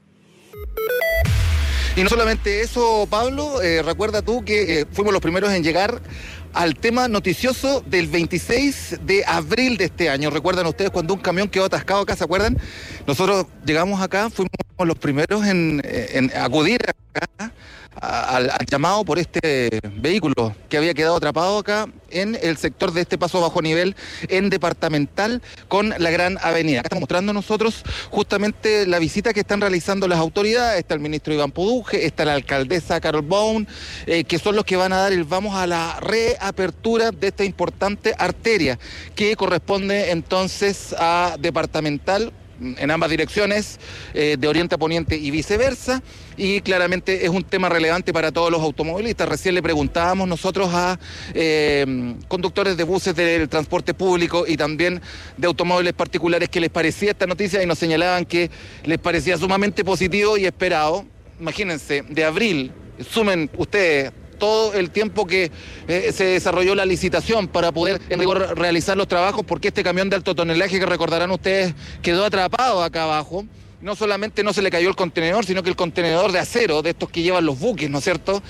Y no solamente eso, Pablo, recuerda tú que fuimos los primeros en llegar al tema noticioso del 26 de abril de este año. ¿Recuerdan ustedes cuando un camión quedó atascado acá? ¿Se acuerdan? Nosotros llegamos acá, fuimos los primeros en acudir acá al llamado por este vehículo que había quedado atrapado acá en el sector de este paso bajo nivel en Departamental con la Gran Avenida. Acá estamos mostrando nosotros justamente la visita que están realizando las autoridades. Está el ministro Iván Poduje, está la alcaldesa Carol Baum, que son los que van a dar el vamos a la reapertura de esta importante arteria que corresponde entonces a Departamental en ambas direcciones, de oriente a poniente y viceversa, y claramente es un tema relevante para todos los automovilistas. Recién le preguntábamos nosotros a conductores de buses del transporte público y también de automóviles particulares qué les parecía esta noticia, y nos señalaban que les parecía sumamente positivo y esperado. Imagínense, de abril, sumen ustedes todo el tiempo que se desarrolló la licitación para poder en rigor realizar los trabajos, porque este camión de alto tonelaje, que recordarán ustedes, quedó atrapado acá abajo. No solamente no se le cayó el contenedor, sino que el contenedor de acero, de estos que llevan los buques, ¿no es cierto?,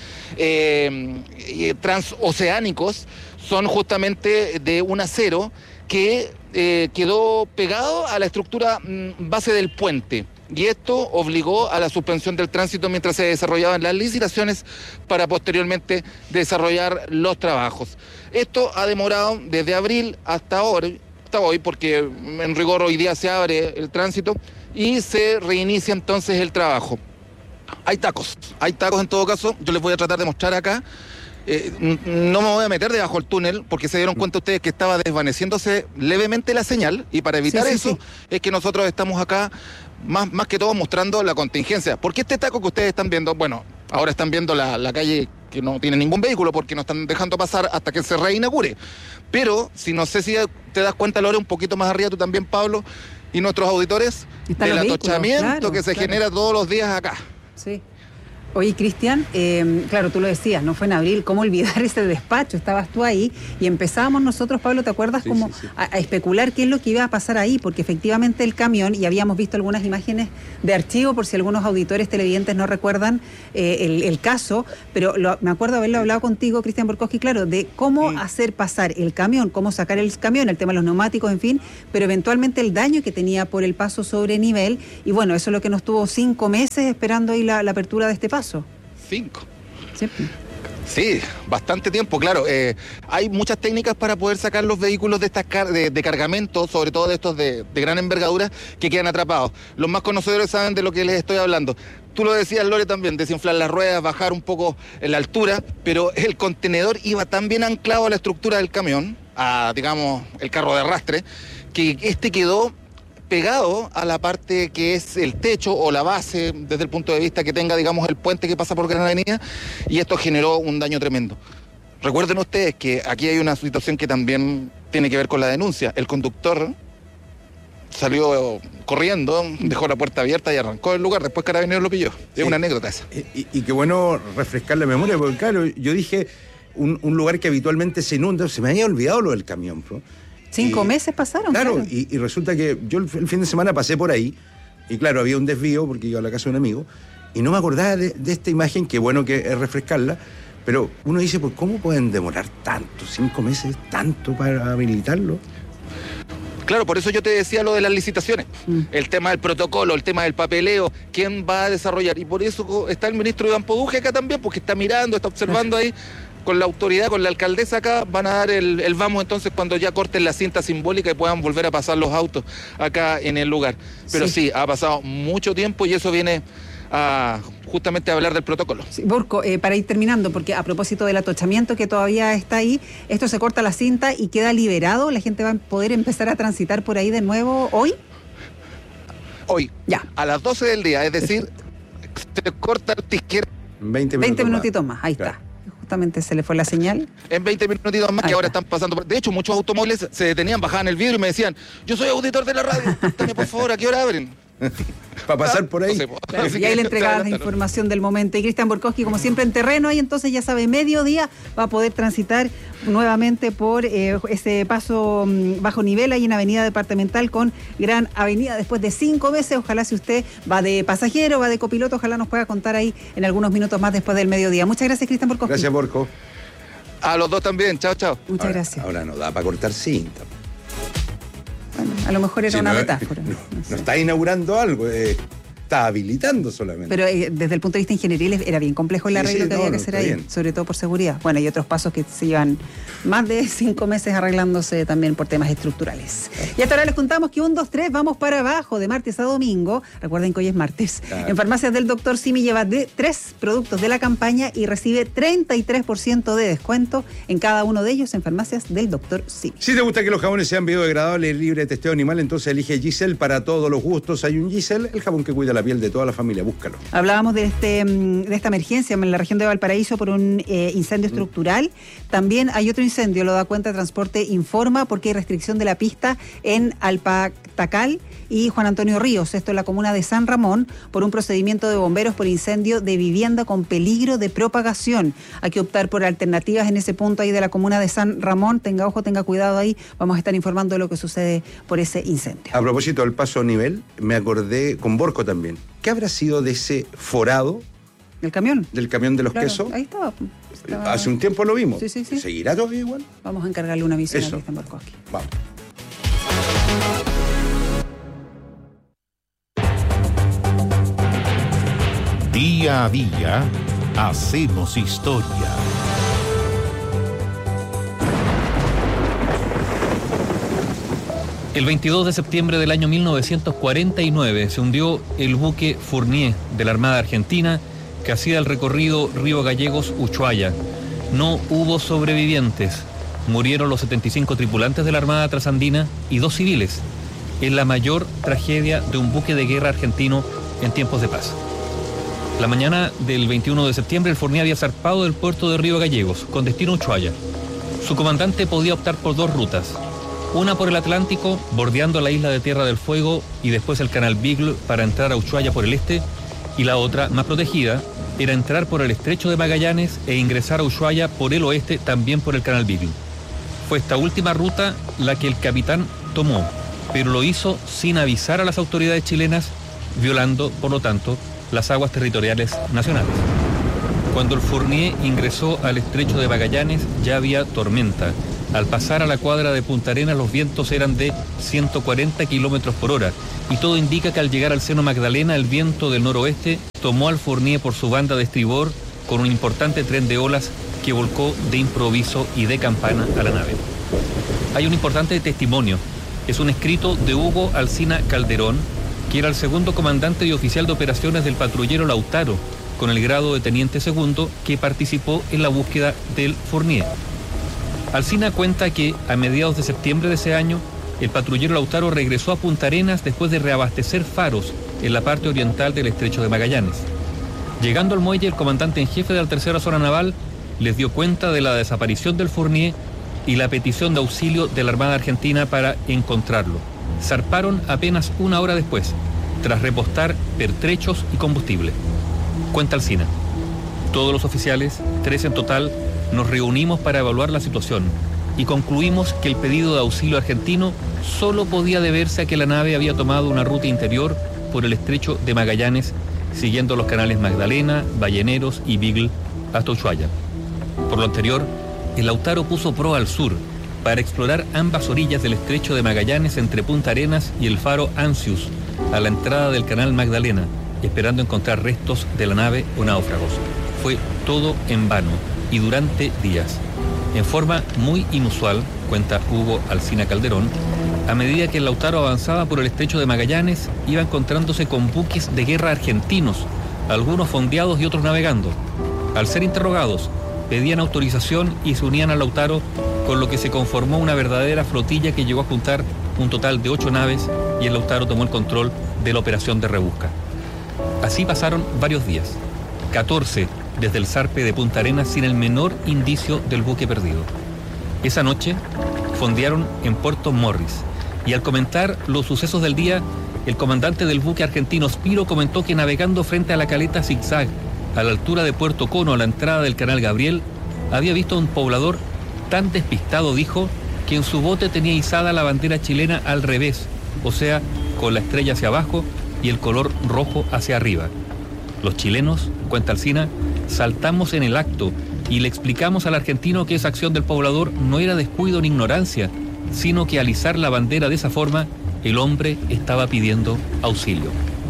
transoceánicos, son justamente de un acero que quedó pegado a la estructura base del puente. Y esto obligó a la suspensión del tránsito mientras se desarrollaban las licitaciones para posteriormente desarrollar los trabajos. Esto ha demorado desde abril hasta hoy, porque en rigor hoy día se abre el tránsito y se reinicia entonces el trabajo. Hay tacos en todo caso. Yo les voy a tratar de mostrar acá. No me voy a meter debajo del túnel porque se dieron cuenta ustedes que estaba desvaneciéndose levemente la señal, y para evitar eso es que nosotros estamos acá más que todo mostrando la contingencia. Porque este taco que ustedes están viendo, bueno, ahora están viendo la calle que no tiene ningún vehículo porque no están dejando pasar hasta que se reinaugure. Pero si no sé si te das cuenta, Lore, un poquito más arriba tú también, Pablo, y nuestros auditores, del atochamiento que se genera todos los días acá. Sí. Oye, Cristian, claro, tú lo decías, no fue en abril, ¿cómo olvidar ese despacho? Estabas tú ahí y empezábamos nosotros, Pablo, ¿te acuerdas? A especular qué es lo que iba a pasar ahí, porque efectivamente el camión, y habíamos visto algunas imágenes de archivo, por si algunos auditores televidentes no recuerdan el caso, pero me acuerdo haberlo hablado contigo, Cristian Borkowski, claro, de cómo hacer pasar el camión, cómo sacar el camión, el tema de los neumáticos, en fin, pero eventualmente el daño que tenía por el paso sobre nivel, y bueno, eso es lo que nos tuvo 5 meses esperando ahí la apertura de este paso. 5. Sí, bastante tiempo, claro. Hay muchas técnicas para poder sacar los vehículos de estas de cargamento, sobre todo de estos de gran envergadura, que quedan atrapados. Los más conocedores saben de lo que les estoy hablando. Tú lo decías, Lore, también, desinflar las ruedas, bajar un poco en la altura, pero el contenedor iba tan bien anclado a la estructura del camión, a, digamos, el carro de arrastre, que este quedó pegado a la parte que es el techo o la base, desde el punto de vista que tenga, digamos, el puente que pasa por Gran Avenida, y esto generó un daño tremendo. Recuerden ustedes que aquí hay una situación que también tiene que ver con la denuncia. El conductor salió corriendo, dejó la puerta abierta y arrancó del lugar, después Carabineros lo pilló. Es una anécdota esa. Y qué bueno refrescar la memoria, porque claro, yo dije un lugar que habitualmente se inunda, se me había olvidado lo del camión, ¿no? 5 meses pasaron. Claro. Y resulta que yo el fin de semana pasé por ahí y claro, había un desvío porque iba a la casa de un amigo y no me acordaba de esta imagen, que bueno que es refrescarla, pero uno dice, pues ¿cómo pueden demorar tanto, 5 meses, tanto para habilitarlo? Claro, por eso yo te decía lo de las licitaciones, el tema del protocolo, el tema del papeleo, quién va a desarrollar, y por eso está el ministro Iván Poduje acá también, porque está mirando, está observando ahí. Con la autoridad, con la alcaldesa acá, van a dar el vamos entonces cuando ya corten la cinta simbólica y puedan volver a pasar los autos acá en el lugar. Pero sí, ha pasado mucho tiempo y eso viene a justamente a hablar del protocolo. Sí, Borco, para ir terminando, porque a propósito del atochamiento que todavía está ahí, esto se corta la cinta y queda liberado, ¿la gente va a poder empezar a transitar por ahí de nuevo hoy? Hoy, ya, a las 12 del día, es decir, se corta el izquierda. 20 minutitos más, ahí está. Justamente se le fue la señal. En 20 minutitos más, que ahora están pasando. De hecho, muchos automóviles se detenían, bajaban el vidrio y me decían, yo soy auditor de la radio, cuéntame por favor, ¿a qué hora abren? Para pasar por ahí. Claro, y ahí le entregaba la información del momento. Y Cristian Borkowski, como siempre, en terreno, ahí entonces ya sabe, mediodía va a poder transitar nuevamente por ese paso bajo nivel ahí en Avenida Departamental con Gran Avenida después de 5 meses. Ojalá, si usted va de pasajero, va de copiloto, ojalá nos pueda contar ahí en algunos minutos más después del mediodía. Muchas gracias, Cristian Borkowski. Gracias, Borco. A los dos también, chao, chao. Muchas gracias. Ahora no da para cortar cinta. Bueno, a lo mejor era una metáfora. No está inaugurando algo, está habilitando solamente. Pero desde el punto de vista ingenieril era bien complejo el arreglo que había que hacer ahí, bien, sobre todo por seguridad. Bueno, hay otros pasos que se llevan más de 5 meses arreglándose también por temas estructurales. Y hasta ahora les contamos que 1, 2, 3, vamos para abajo de martes a domingo. Recuerden que hoy es martes. Claro. En Farmacias del Dr. Simi lleva 3 productos de la campaña y recibe 33% de descuento en cada uno de ellos en Farmacias del Dr. Simi. Si te gusta que los jabones sean biodegradables y libre de testeo animal, entonces elige Giselle para todos los gustos. Hay un Giselle, el jabón que cuida la piel de toda la familia, búscalo. Hablábamos de esta emergencia en la región de Valparaíso por un incendio estructural. También hay otro incendio, lo da cuenta Transporte Informa, porque hay restricción de la pista en Alpatacal y Juan Antonio Ríos, esto en la comuna de San Ramón, por un procedimiento de bomberos por incendio de vivienda con peligro de propagación. Hay que optar por alternativas en ese punto ahí de la comuna de San Ramón. Tenga ojo, tenga cuidado ahí. Vamos a estar informando de lo que sucede por ese incendio. A propósito del paso a nivel, me acordé con Borco también. ¿Qué habrá sido de ese forado? ¿Del camión? Del camión de los claro, quesos. Ahí estaba. Hace un tiempo lo vimos. Sí. ¿Seguirá todavía igual? Vamos a encargarle una visión a Cristian Borkowski. Vamos. Día a día, hacemos historia. El 22 de septiembre del año 1949 se hundió el buque Fournier de la Armada Argentina que hacía el recorrido Río Gallegos-Ushuaia. No hubo sobrevivientes. Murieron los 75 tripulantes de la Armada Trasandina y 2 civiles. Es la mayor tragedia de un buque de guerra argentino en tiempos de paz. La mañana del 21 de septiembre el Fournier había zarpado del puerto de Río Gallegos con destino a Ushuaia. Su comandante podía optar por 2 rutas. Una por el Atlántico, bordeando la isla de Tierra del Fuego y después el canal Beagle para entrar a Ushuaia por el este, y la otra, más protegida, era entrar por el estrecho de Magallanes e ingresar a Ushuaia por el oeste, también por el canal Beagle. Fue esta última ruta la que el capitán tomó, pero lo hizo sin avisar a las autoridades chilenas, violando, por lo tanto, las aguas territoriales nacionales. Cuando el Fournier ingresó al estrecho de Magallanes ya había tormenta. Al pasar a la cuadra de Punta Arenas los vientos eran de 140 kilómetros por hora y todo indica que al llegar al seno Magdalena el viento del noroeste tomó al Fournier por su banda de estribor con un importante tren de olas que volcó de improviso y de campana a la nave. Hay un importante testimonio. Es un escrito de Hugo Alsina Calderón, que era el segundo comandante y oficial de operaciones del patrullero Lautaro, con el grado de teniente segundo, que participó en la búsqueda del Fournier. Alsina cuenta que a mediados de septiembre de ese año, el patrullero Lautaro regresó a Punta Arenas después de reabastecer faros en la parte oriental del estrecho de Magallanes. Llegando al muelle, el comandante en jefe de la tercera zona naval les dio cuenta de la desaparición del Fournier y la petición de auxilio de la Armada Argentina para encontrarlo. Zarparon apenas 1 hora después, tras repostar pertrechos y combustible. Cuenta Alsina. Todos los oficiales, 3 en total, nos reunimos para evaluar la situación y concluimos que el pedido de auxilio argentino solo podía deberse a que la nave había tomado una ruta interior por el estrecho de Magallanes, siguiendo los canales Magdalena, Balleneros y Beagle hasta Ushuaia. Por lo anterior, el Lautaro puso proa al sur para explorar ambas orillas del estrecho de Magallanes entre Punta Arenas y el faro Ancius, a la entrada del canal Magdalena, esperando encontrar restos de la nave o náufragos. Fue todo en vano y durante días. En forma muy inusual, cuenta Hugo Alsina Calderón, a medida que el Lautaro avanzaba por el estrecho de Magallanes, iba encontrándose con buques de guerra argentinos, algunos fondeados y otros navegando. Al ser interrogados, pedían autorización y se unían al Lautaro, con lo que se conformó una verdadera flotilla que llegó a juntar un total de 8 naves y el Lautaro tomó el control de la operación de rebusca. Así pasaron varios días, 14 desde el zarpe de Punta Arenas sin el menor indicio del buque perdido. Esa noche fondearon en Puerto Morris y al comentar los sucesos del día, el comandante del buque argentino Spiro comentó que navegando frente a la caleta Zigzag, a la altura de Puerto Cono, a la entrada del canal Gabriel, había visto a un poblador tan despistado, dijo, que en su bote tenía izada la bandera chilena al revés, o sea, con la estrella hacia abajo y el color rojo hacia arriba. Los chilenos, cuenta Alsina, saltamos en el acto y le explicamos al argentino que esa acción del poblador no era descuido ni ignorancia, sino que al izar la bandera de esa forma, el hombre estaba pidiendo auxilio.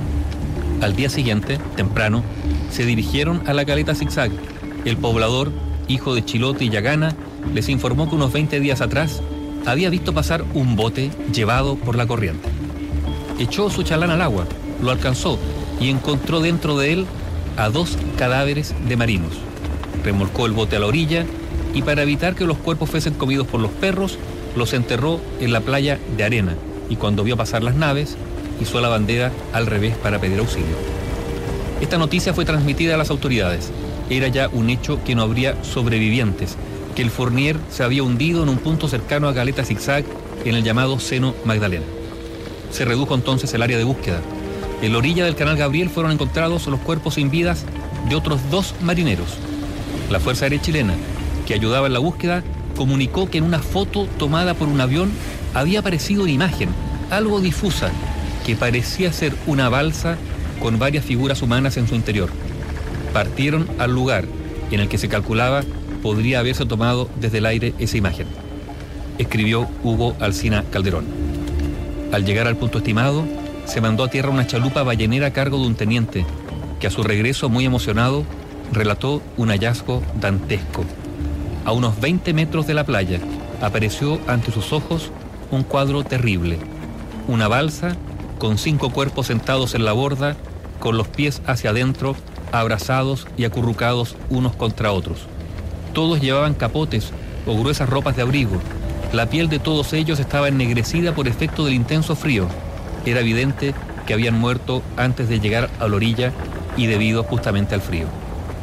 Al día siguiente, temprano, se dirigieron a la caleta Zigzag. El poblador, hijo de Chilote y Yagana, les informó que unos 20 días atrás había visto pasar un bote llevado por la corriente. Echó su chalán al agua, lo alcanzó y encontró dentro de él a 2 cadáveres de marinos. Remolcó el bote a la orilla y para evitar que los cuerpos fuesen comidos por los perros, los enterró en la playa de arena y cuando vio pasar las naves, izó la bandera al revés para pedir auxilio. Esta noticia fue transmitida a las autoridades. Era ya un hecho que no habría sobrevivientes, que el Fournier se había hundido en un punto cercano a Caleta Zigzag en el llamado seno Magdalena. Se redujo entonces el área de búsqueda. En la orilla del canal Gabriel fueron encontrados los cuerpos sin vidas de otros 2 marineros. La Fuerza Aérea Chilena, que ayudaba en la búsqueda, comunicó que en una foto tomada por un avión había aparecido una imagen, algo difusa, que parecía ser una balsa con varias figuras humanas en su interior. Partieron al lugar en el que se calculaba podría haberse tomado desde el aire esa imagen, escribió Hugo Alsina Calderón. Al llegar al punto estimado, se mandó a tierra una chalupa ballenera a cargo de un teniente, que a su regreso, muy emocionado, relató un hallazgo dantesco. A unos 20 metros de la playa, apareció ante sus ojos un cuadro terrible. Una balsa con 5 cuerpos sentados en la borda, con los pies hacia adentro, abrazados y acurrucados unos contra otros. Todos llevaban capotes o gruesas ropas de abrigo. La piel de todos ellos estaba ennegrecida por efecto del intenso frío. Era evidente que habían muerto antes de llegar a la orilla y debido justamente al frío.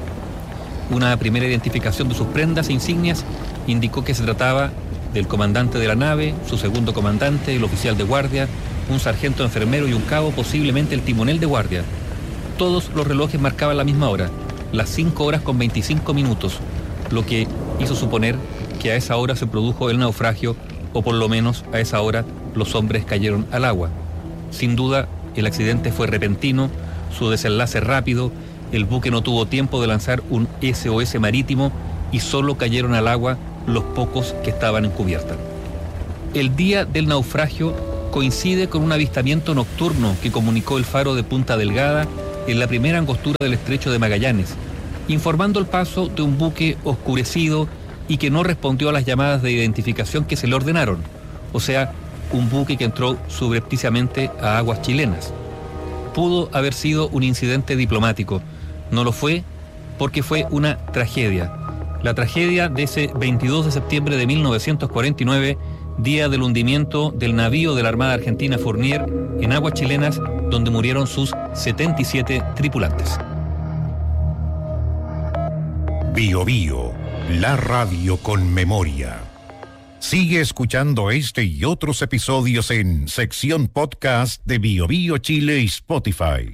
Una primera identificación de sus prendas e insignias indicó que se trataba del comandante de la nave, su segundo comandante, el oficial de guardia, un sargento enfermero y un cabo, posiblemente el timonel de guardia. Todos los relojes marcaban la misma hora, las 5 horas con 25 minutos, lo que hizo suponer que a esa hora se produjo el naufragio, o por lo menos a esa hora los hombres cayeron al agua. Sin duda, el accidente fue repentino, su desenlace rápido, el buque no tuvo tiempo de lanzar un SOS marítimo y solo cayeron al agua los pocos que estaban en cubierta. El día del naufragio coincide con un avistamiento nocturno que comunicó el faro de Punta Delgada en la primera angostura del estrecho de Magallanes, informando el paso de un buque oscurecido y que no respondió a las llamadas de identificación que se le ordenaron, o sea, un buque que entró subrepticiamente a aguas chilenas. Pudo haber sido un incidente diplomático, no lo fue porque fue una tragedia. La tragedia de ese 22 de septiembre de 1949, día del hundimiento del navío de la Armada Argentina Fournier en aguas chilenas, donde murieron sus 77 tripulantes. Bio Bio, la radio con memoria. Sigue escuchando este y otros episodios en sección podcast de Bio Bio Chile y Spotify.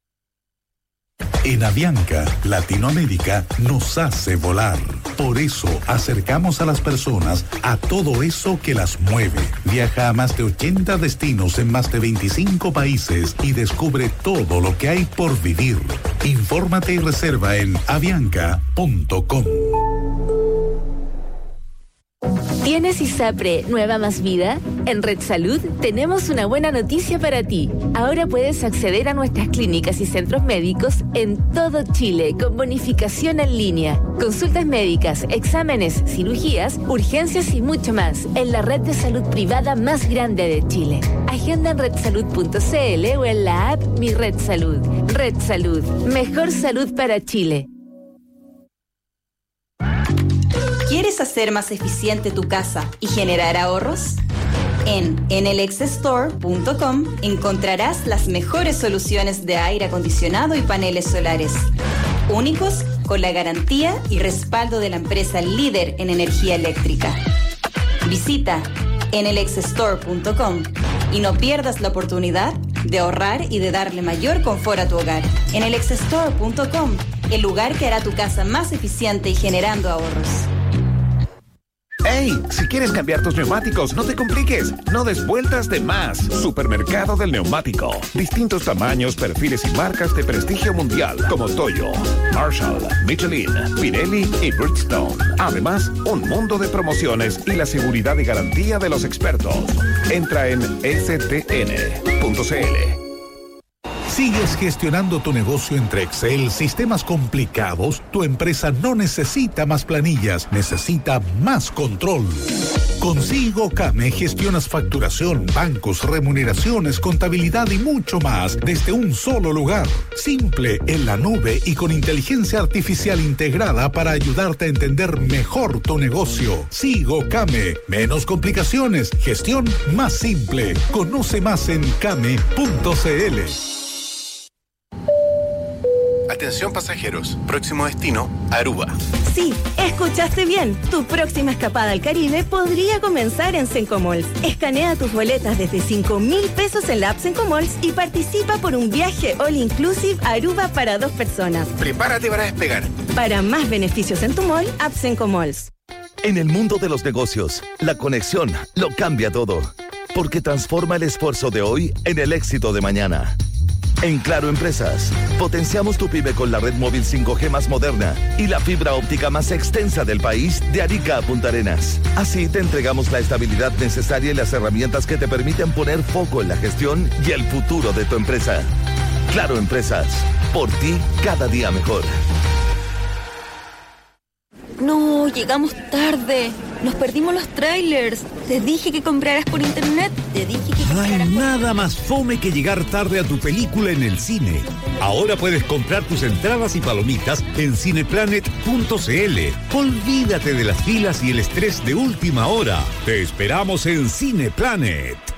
En Avianca, Latinoamérica nos hace volar. Por eso acercamos a las personas a todo eso que las mueve. Viaja a más de 80 destinos en más de 25 países y descubre todo lo que hay por vivir. Infórmate y reserva en avianca.com. ¿Tienes ISAPRE Nueva Más Vida? En Red Salud tenemos una buena noticia para ti. Ahora puedes acceder a nuestras clínicas y centros médicos en todo Chile con bonificación en línea. Consultas médicas, exámenes, cirugías, urgencias y mucho más en la red de salud privada más grande de Chile. Agenda en redsalud.cl o en la app Mi Red Salud. Red Salud, mejor salud para Chile. ¿Quieres hacer más eficiente tu casa y generar ahorros? En enelexstore.com encontrarás las mejores soluciones de aire acondicionado y paneles solares, únicos con la garantía y respaldo de la empresa líder en energía eléctrica. Visita enelexstore.com y no pierdas la oportunidad de ahorrar y de darle mayor confort a tu hogar. enelexstore.com, el lugar que hará tu casa más eficiente y generando ahorros. ¡Hey! Si quieres cambiar tus neumáticos, no te compliques. No des vueltas de más. Supermercado del Neumático. Distintos tamaños, perfiles y marcas de prestigio mundial como Toyo, Marshall, Michelin, Pirelli y Bridgestone. Además, un mundo de promociones y la seguridad y garantía de los expertos. Entra en stn.cl. ¿Sigues gestionando tu negocio entre Excel, sistemas complicados? Tu empresa no necesita más planillas, necesita más control. Con SIGOCAME gestionas facturación, bancos, remuneraciones, contabilidad y mucho más desde un solo lugar. Simple, en la nube y con inteligencia artificial integrada para ayudarte a entender mejor tu negocio. SIGOCAME, menos complicaciones, gestión más simple. Conoce más en came.cl. Atención pasajeros, próximo destino, Aruba. Sí, escuchaste bien. Tu próxima escapada al Caribe podría comenzar en Sencomalls. Escanea tus boletas desde 5.000 pesos en la app Sencomalls y participa por un viaje all inclusive a Aruba para 2 personas. Prepárate para despegar. Para más beneficios en tu mall, app Sencomalls. En el mundo de los negocios, la conexión lo cambia todo, porque transforma el esfuerzo de hoy en el éxito de mañana. En Claro Empresas, potenciamos tu pyme con la red móvil 5G más moderna y la fibra óptica más extensa del país de Arica a Punta Arenas. Así te entregamos la estabilidad necesaria y las herramientas que te permiten poner foco en la gestión y el futuro de tu empresa. Claro Empresas, por ti cada día mejor. No, llegamos tarde. Nos perdimos los trailers. Te dije que compraras por internet. No hay nada más fome que llegar tarde a tu película en el cine. Ahora puedes comprar tus entradas y palomitas en cineplanet.cl. Olvídate de las filas y el estrés de última hora. Te esperamos en Cineplanet.